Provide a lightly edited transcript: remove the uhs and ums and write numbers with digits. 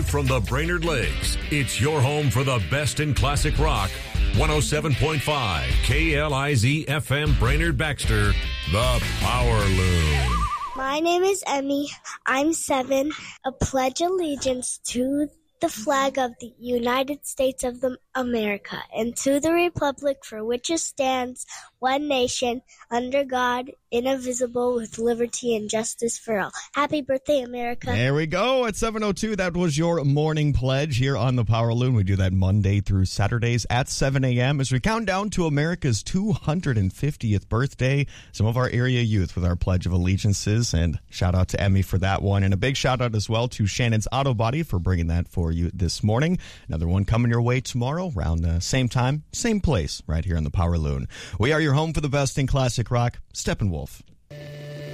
Live from the Brainerd Lakes, it's your home for the best in classic rock. 107.5 KLIZ FM Brainerd Baxter, the Power Loon. My name is Emmy. I'm 7. A pledge allegiance to the flag of the United States of America and to the republic for which it stands, one nation, under God, indivisible, with liberty and justice for all. Happy birthday, America. There we go. At 7:02, that was your morning pledge here on the Power Loon. We do that Monday through Saturdays at 7 a.m. as we count down to America's 250th birthday. Some of our area youth with our Pledge of Allegiances, and shout out to Emmy for that one. And a big shout out as well to Shannon's Auto Body for bringing that for you this morning. Another one coming your way tomorrow around the same time, same place, right here on the Power Loon. We are your home for the best in classic rock. Steppenwolf.